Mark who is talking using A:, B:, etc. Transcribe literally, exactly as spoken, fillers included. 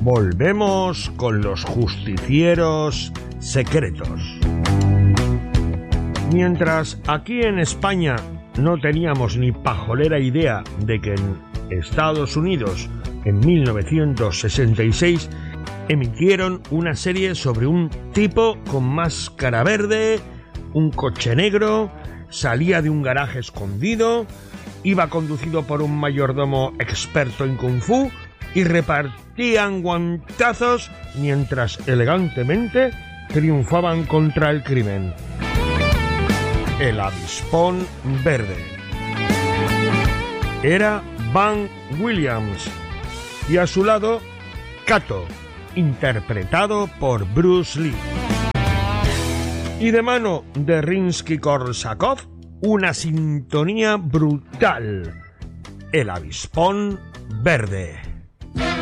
A: volvemos con los justicieros secretos. Mientras aquí en España no teníamos ni pajolera idea de que en Estados Unidos, en mil novecientos sesenta y seis, emitieron una serie sobre un tipo con máscara verde, un coche negro, salía de un garaje escondido, iba conducido por un mayordomo experto en kung fu y repartían guantazos mientras elegantemente triunfaban contra el crimen. El Avispón Verde. Era Van Williams y a su lado Kato, interpretado por Bruce Lee. Y de mano de Rimsky-Korsakov, una sintonía brutal. El Avispón Verde.